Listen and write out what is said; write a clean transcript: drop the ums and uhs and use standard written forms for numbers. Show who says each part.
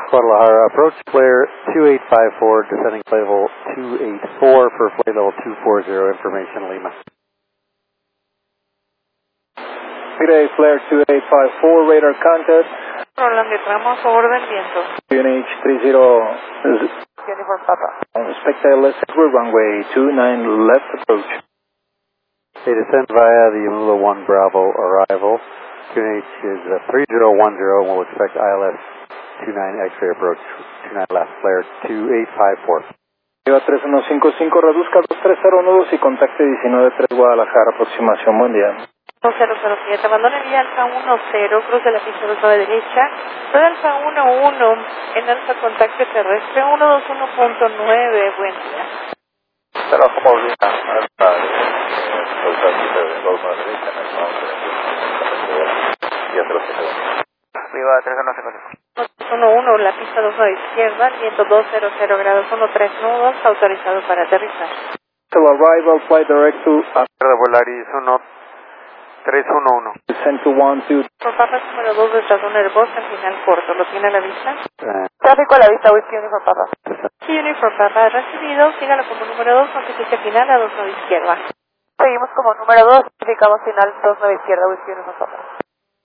Speaker 1: Guadalajara, approach flare 2854, descending flight level 284 for flight level 240, information Lima.
Speaker 2: Today, flare 2854, radar contact.
Speaker 3: Roland de Tramo, a favor del viento.
Speaker 2: UNH 30.
Speaker 3: Uniform Papa.
Speaker 2: Respect ILS, we're runway 29 left approach.
Speaker 1: They descend via the Yamula 1 Bravo arrival. QNH is 3010 and we'll expect ILS 29 X-ray approach, 29 left, flare 2854.
Speaker 2: Lleva 3155, reduzca 2302 y contacte 193 Guadalajara, aproximación, buen día.
Speaker 3: 2007, abandone vía Alfa 10, cruce la pista 29 derecha, rueda Alfa 11, en alfa contacto terrestre 121.9, buen día.
Speaker 4: Trabajo móvil, Alfa, Viva
Speaker 3: 11, la pista 29 izquierda, viento 200 grados, 13 nudos, autorizado para aterrizar.
Speaker 2: Arrival, flight direct to
Speaker 1: Volaris 1311.
Speaker 2: descent to 12.
Speaker 3: Por Papa número 2 de Estación Airbus, al final corto, ¿lo tiene a la vista?
Speaker 5: Tráfico a la vista, Whisky Uniform Papa.
Speaker 3: Sí, Uniform Papa, recibido, sígalo como número 2, notifique final a 29 izquierda.
Speaker 5: Seguimos como número 2, notificamos final 29 izquierda, Whisky Uniform Papa.